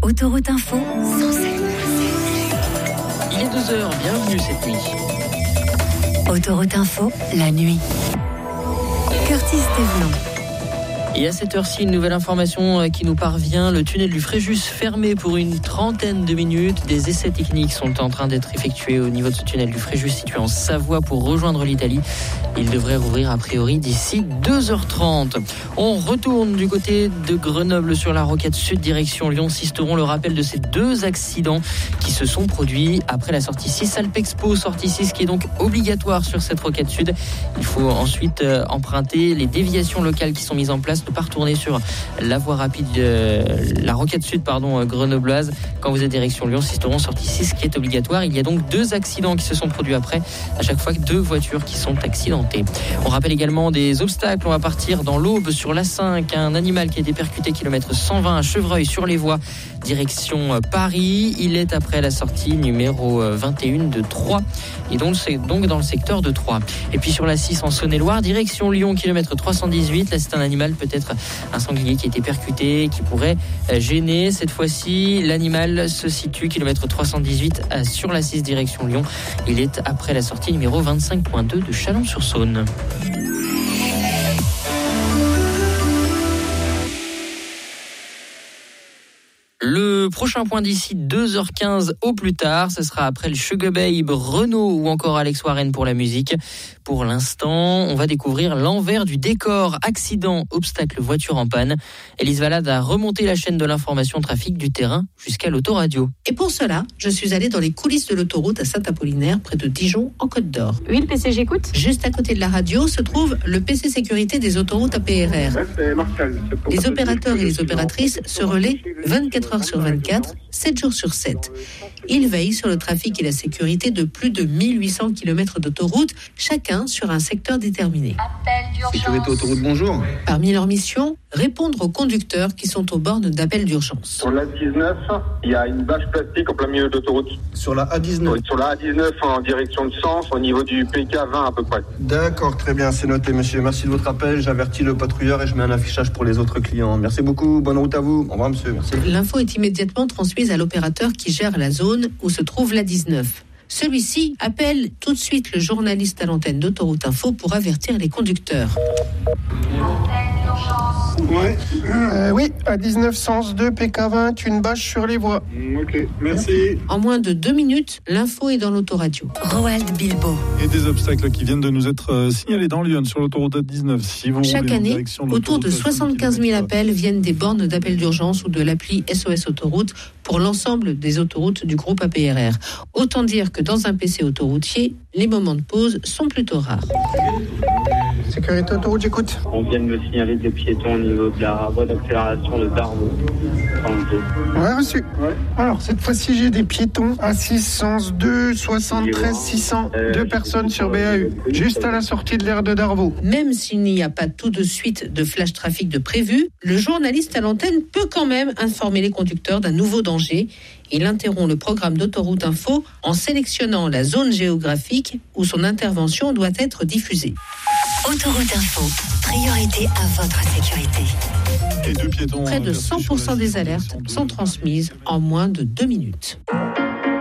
Autoroute Info, 107.7. Il est 2h, bienvenue cette nuit. Autoroute Info, la nuit. Curtis Thévenon. Et à cette heure-ci, une nouvelle information qui nous parvient. Le tunnel du Fréjus fermé pour une trentaine de minutes. Des essais techniques sont en train d'être effectués au niveau de ce tunnel du Fréjus situé en Savoie pour rejoindre l'Italie. Il devrait rouvrir a priori d'ici 2h30. On retourne du côté de Grenoble sur la rocade sud direction Lyon-Sisteron. Le rappel de ces deux accidents qui se sont produits après la sortie 6 Alpexpo, sortie 6 qui est donc obligatoire sur cette rocade sud. Il faut ensuite emprunter les déviations locales qui sont mises en place, ne pas retourner sur la voie rapide, la rocade sud grenobloise quand vous êtes direction Lyon-Sisteron, sortie 6 qui est obligatoire. Il y a donc deux accidents qui se sont produits après, à chaque fois deux voitures qui sont accidentées. On rappelle également des obstacles. On va partir dans l'Aube sur l'A5, un animal qui a été percuté kilomètre 120 à Chevreuil sur les voies direction Paris. Il est après la sortie numéro 21 de Troyes et donc c'est donc dans le secteur de Troyes. Et puis sur la 6 en Saône-et-Loire, direction Lyon, kilomètre 318. Là c'est un animal, peut-être un sanglier qui a été percuté, qui pourrait gêner. Cette fois-ci, l'animal se situe kilomètre 318 sur la 6 direction Lyon. Il est après la sortie numéro 25.2 de Chalon-sur-Saône. Le prochain point d'ici 2h15 au plus tard, ce sera après le Sugar Babe, Renaud ou encore Alex Warren pour la musique. Pour l'instant, on va découvrir l'envers du décor. Accident, obstacle, voiture en panne. Élise Valade a remonté la chaîne de l'information trafic du terrain jusqu'à l'autoradio. Et pour cela, je suis allée dans les coulisses de l'autoroute à Saint-Apollinaire, près de Dijon, en Côte d'Or. Oui, le PC, j'écoute. Juste à côté de la radio se trouve le PC sécurité des autoroutes APRR. Les opérateurs et les opératrices se relaient 24 heures sur 24, 7 jours sur 7. Ils veillent sur le trafic et la sécurité de plus de 1800 km d'autoroute, chacun sur un secteur déterminé. Sécurité autoroute, bonjour. Parmi leurs missions, répondre aux conducteurs qui sont aux bornes d'appel d'urgence. Sur l'A19, il y a une bâche plastique en plein milieu de l'autoroute. Sur la A19. Oui, sur la A19 en direction de Sens, au niveau du PK20 à peu près. D'accord, très bien, c'est noté monsieur. Merci de votre appel, j'avertis le patrouilleur et je mets un affichage pour les autres clients. Merci beaucoup, bonne route à vous. Au revoir monsieur, merci. L'info est immédiatement transmise à l'opérateur qui gère la zone où se trouve l'A19. Celui-ci appelle tout de suite le journaliste à l'antenne d'Autoroute Info pour avertir les conducteurs. Oui, à 19 sens 2 PK20, une bâche sur les voies. Ok, merci. En moins de 2 minutes, l'info est dans l'autoradio. Roald Bilbo. Et des obstacles qui viennent de nous être signalés dans Lyon sur l'autoroute A19. Si vous Chaque roulez en année, direction de autour de l'autoroute 75 000 appels viennent des bornes d'appel d'urgence ou de l'appli SOS Autoroute pour l'ensemble des autoroutes du groupe APRR. Autant dire que dans un PC autoroutier, les moments de pause sont plutôt rares. Sécurité autoroute, j'écoute. On vient de me signaler des piétons au niveau de la voie d'accélération de Darvaux. Ouais, reçu. Ouais. Alors, cette fois-ci, j'ai des piétons à 6 sens 2, 73 600. Deux personnes sur BAU, juste à la sortie de l'aire de Darvaux. Même s'il n'y a pas tout de suite de flash trafic de prévu, le journaliste à l'antenne peut quand même informer les conducteurs d'un nouveau danger. Il interrompt le programme d'Autoroute Info en sélectionnant la zone géographique où son intervention doit être diffusée. Autoroute Info, priorité à votre sécurité. Et deux piétons. Près de 100% des alertes sont transmises en moins de 2 minutes.